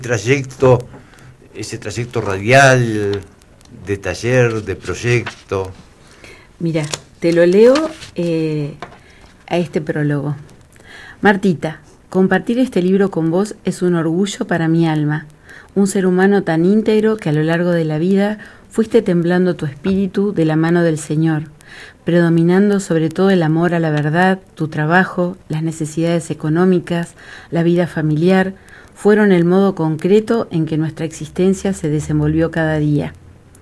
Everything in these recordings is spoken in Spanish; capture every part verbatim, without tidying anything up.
trayecto, ese trayecto radial, de taller, de proyecto? Mira, te lo leo eh, a este prólogo. Martita, compartir este libro con vos es un orgullo para mi alma. Un ser humano tan íntegro que a lo largo de la vida fuiste temblando tu espíritu de la mano del Señor, predominando sobre todo el amor a la verdad, tu trabajo, las necesidades económicas, la vida familiar, fueron el modo concreto en que nuestra existencia se desenvolvió cada día.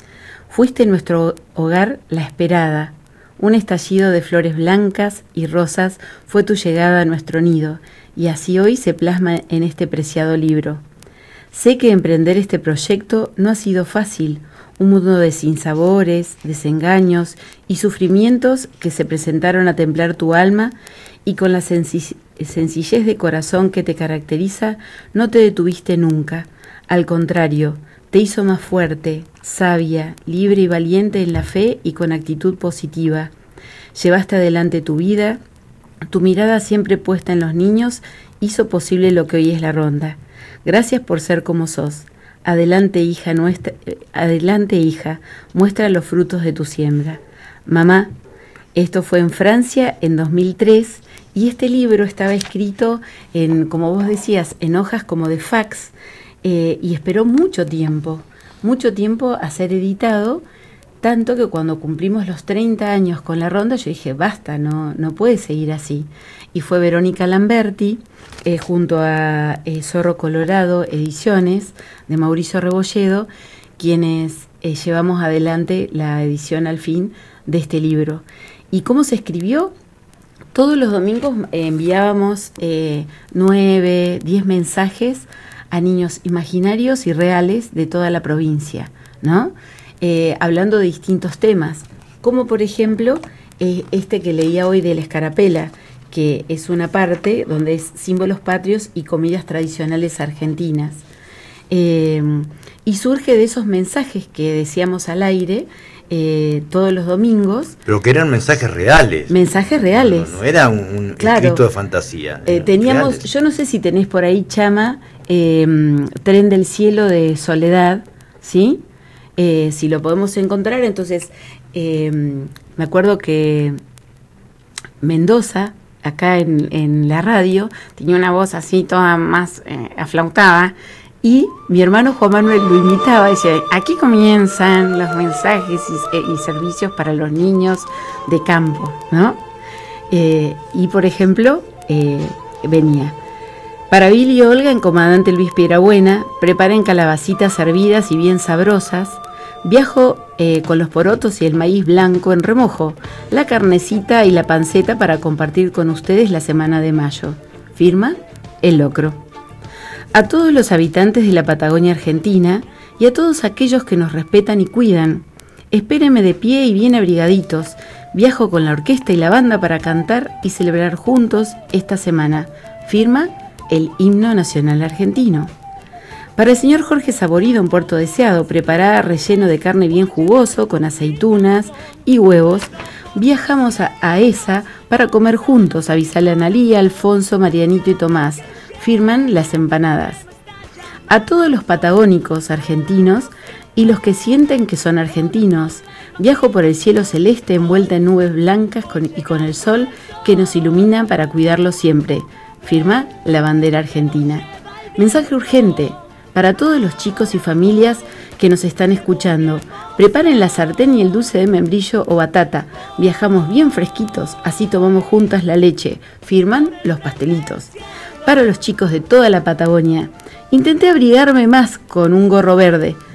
Fuiste en nuestro hogar la esperada. Un estallido de flores blancas y rosas fue tu llegada a nuestro nido, y así hoy se plasma en este preciado libro. Sé que emprender este proyecto no ha sido fácil, un mundo de sinsabores, desengaños y sufrimientos que se presentaron a templar tu alma, y con la sensi- sencillez de corazón que te caracteriza, no te detuviste nunca. Al contrario, te hizo más fuerte, sabia, libre y valiente en la fe y con actitud positiva. Llevaste adelante tu vida, tu mirada siempre puesta en los niños hizo posible lo que hoy es la Ronda. Gracias por ser como sos. Adelante, hija nuestra, adelante, hija, muestra los frutos de tu siembra. Mamá, esto fue en Francia en dos mil tres y este libro estaba escrito en, como vos decías, en hojas como de fax, eh, y esperó mucho tiempo, mucho tiempo a ser editado, tanto que cuando cumplimos los treinta años con la Ronda, yo dije, basta, no, no puede seguir así. Y fue Verónica Lamberti, eh, junto a eh, Zorro Colorado Ediciones, de Mauricio Rebolledo, quienes eh, llevamos adelante la edición al fin de este libro. ¿Y cómo se escribió? Todos los domingos eh, enviábamos eh, nueve, diez mensajes a niños imaginarios y reales de toda la provincia, ¿no? Eh, hablando de distintos temas, como por ejemplo eh, este que leía hoy de la escarapela, que es una parte donde es símbolos patrios y comidas tradicionales argentinas. Eh, y surge de esos mensajes que decíamos al aire eh, todos los domingos. Pero que eran mensajes reales. Mensajes reales. No, no era un, un claro. escrito de fantasía. Eh, teníamos, reales. Yo no sé si tenés por ahí, Chama, eh, Tren del Cielo de Soledad, ¿sí? Eh, si lo podemos encontrar, entonces eh, me acuerdo que Mendoza, acá en, en la radio, tenía una voz así toda más eh, aflautada, y mi hermano Juan Manuel lo imitaba, decía, aquí comienzan los mensajes y, y servicios para los niños de campo, ¿no? Eh, y por ejemplo, eh, venía, para Billy y Olga en Comandante Luis Piedrabuena, preparen calabacitas hervidas y bien sabrosas. Viajo eh, con los porotos y el maíz blanco en remojo, la carnecita y la panceta para compartir con ustedes la semana de mayo. Firma, El Locro. A todos los habitantes de la Patagonia Argentina y a todos aquellos que nos respetan y cuidan, espérenme de pie y bien abrigaditos. Viajo con la orquesta y la banda para cantar y celebrar juntos esta semana. Firma, el Himno Nacional Argentino. Para el señor Jorge Saborido en Puerto Deseado, preparada relleno de carne bien jugoso con aceitunas y huevos, viajamos a, a esa para comer juntos, avisale a Analía, Alfonso, Marianito y Tomás. Firman Las Empanadas. A todos los patagónicos argentinos y los que sienten que son argentinos, viajo por el cielo celeste envuelta en nubes blancas con, y con el sol que nos ilumina para cuidarlo siempre. Firma La Bandera Argentina. Mensaje urgente para todos los chicos y familias que nos están escuchando. Preparen la sartén y el dulce de membrillo o batata. Viajamos bien fresquitos, así tomamos juntas la leche. Firman Los Pastelitos. Para los chicos de toda la Patagonia, intenté abrigarme más con un gorro verde.